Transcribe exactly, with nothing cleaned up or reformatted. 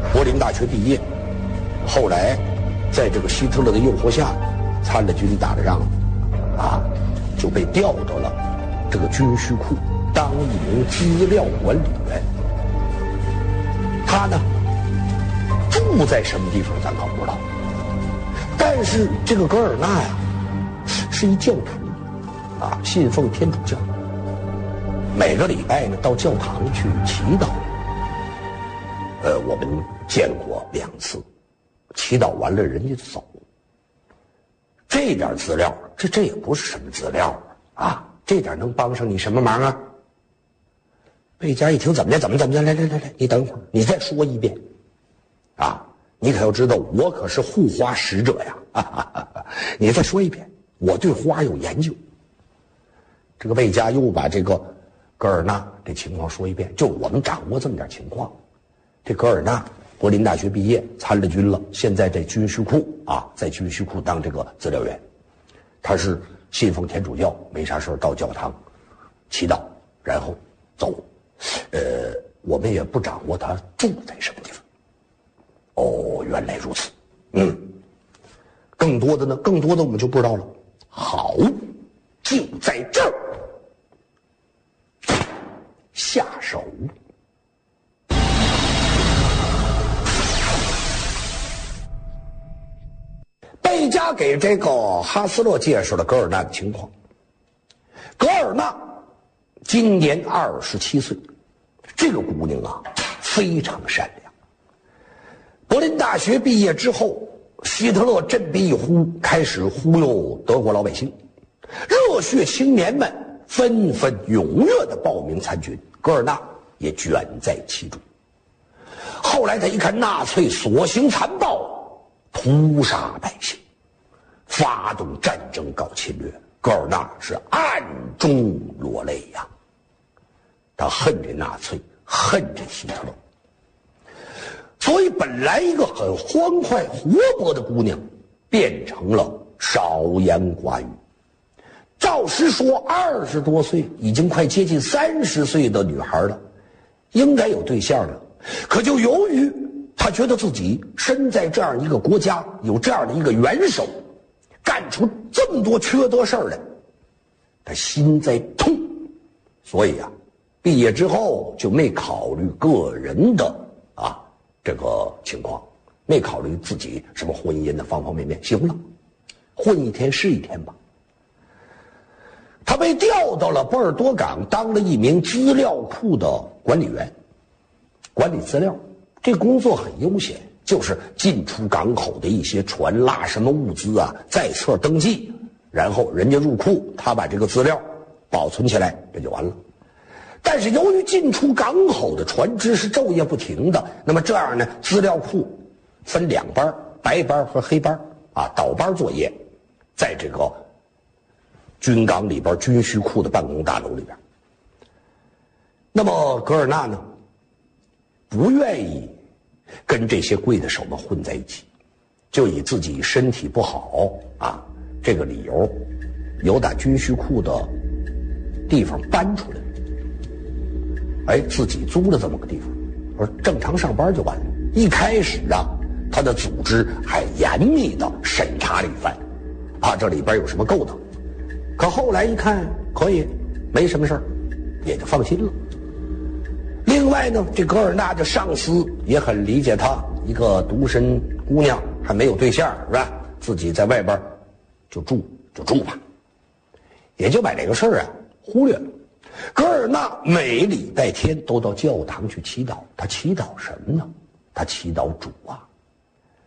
柏林大学毕业，后来在这个希特勒的诱惑下，参了军打了仗，啊，就被调到了这个军需库当一名资料管理员。他呢住在什么地方咱可不知道，但是这个格尔纳呀是一教徒啊，信奉天主教，每个礼拜呢到教堂去祈祷。呃，我们见过两次，祈祷完了人家就走。这点资料，这这也不是什么资料啊，这点能帮上你什么忙啊？贝加一听，怎么的？怎么怎么的？来来来来，你等会儿，你再说一遍，啊，你可要知道，我可是护花使者呀！哈哈哈哈，你再说一遍，我对花有研究。这个贝加又把这个格尔纳这情况说一遍，就我们掌握这么点情况。这格尔纳柏林大学毕业，参了军了，现在在军需库啊，在军需库当这个资料员。他是信奉天主教，没啥事到教堂祈祷，然后走。呃，我们也不掌握他住在什么地方。哦，原来如此。嗯，更多的呢，更多的我们就不知道了。好，就在这儿下手。贝加给这个哈斯勒介绍了格尔纳的情况。格尔纳今年二十七岁，这个姑娘啊非常善良。柏林大学毕业之后，希特勒振臂一呼，开始忽悠德国老百姓，热血青年们纷纷踊跃地报名参军，格尔纳也卷在其中。后来他一看纳粹所行残暴，屠杀百姓，发动战争搞侵略，格尔纳是暗中落泪呀。他恨这纳粹，恨这希特勒。所以本来一个很欢快活泼的姑娘，变成了少言寡语。照实说，二十多岁，已经快接近三十岁的女孩了，应该有对象了。可就由于她觉得自己身在这样一个国家，有这样的一个元首，干出这么多缺德事儿来，她心在痛，所以啊，毕业之后就没考虑个人的啊这个情况，没考虑自己什么婚姻的方方面面。行了，混一天是一天吧。他被调到了波尔多港，当了一名资料库的管理员，管理资料。这工作很悠闲，就是进出港口的一些船拉什么物资啊，在册登记，然后人家入库，他把这个资料保存起来，这就完了。但是由于进出港口的船只是昼夜不停的，那么这样呢，资料库分两班，白班和黑班啊，倒班作业，在这个军港里边军需库的办公大楼里边。那么格尔纳呢，不愿意跟这些刽子手们混在一起，就以自己身体不好啊这个理由，由打军需库的地方搬出来。哎，自己租了这么个地方，我说正常上班就完了。一开始啊，他的组织还严密的审查了一番，怕这里边有什么勾当。可后来一看可以，没什么事儿，也就放心了。另外呢，这格尔纳的上司也很理解他，一个独身姑娘还没有对象是吧？自己在外边就住就住吧，也就把这个事儿啊忽略了。格尔纳每礼拜天都到教堂去祈祷，他祈祷什么呢？他祈祷主啊，